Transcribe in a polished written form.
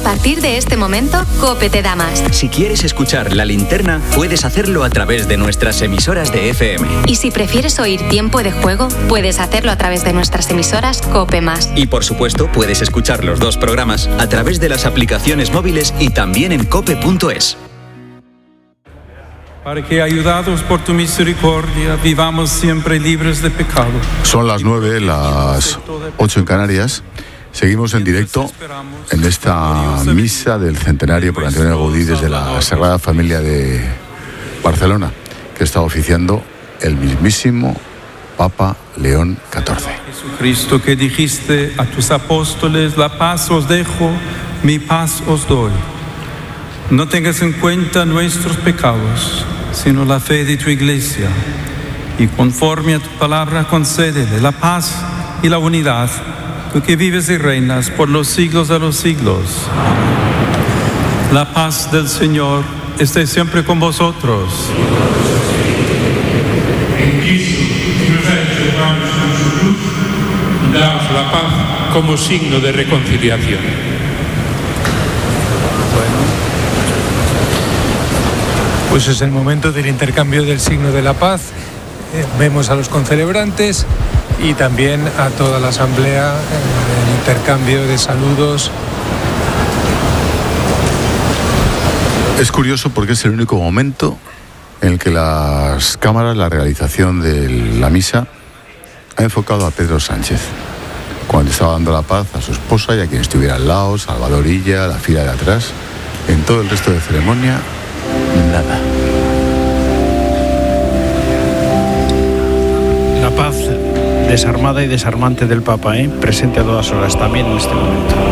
partir de este momento, COPE te da más. Si quieres escuchar La Linterna, puedes hacerlo a través de nuestras emisoras de FM. Y si prefieres oír Tiempo de Juego, puedes hacerlo a través de nuestras emisoras COPE+. Y por supuesto, puedes escuchar los dos programas a través de las aplicaciones móviles y también en cope.es. Para que, ayudados por tu misericordia, vivamos siempre libres de pecado. Son las 9, las 8 en Canarias. Seguimos en directo en esta misa del centenario por Antonio Gaudí desde la Sagrada Familia de Barcelona, que está oficiando el mismísimo Papa León XIV. Jesucristo, que dijiste a tus apóstoles: la paz os dejo, mi paz os doy. No tengas en cuenta nuestros pecados, sino la fe de tu Iglesia, y conforme a tu palabra concédele la paz y la unidad, tú que vives y reinas por los siglos de los siglos. La paz del Señor esté siempre con vosotros. En Cristo, que nos ha hecho hermanos con su cruz, daos la paz como signo de reconciliación. Pues es el momento del intercambio del signo de la paz. Vemos a los concelebrantes y también a toda la asamblea en el intercambio de saludos. Es curioso porque es el único momento en el que las cámaras, la realización de la misa, ha enfocado a Pedro Sánchez, cuando estaba dando la paz a su esposa y a quien estuviera al lado, Salvador Illa, la fila de atrás. En todo el resto de ceremonia, nada. La paz desarmada y desarmante del Papa, presente a todas horas también en este momento.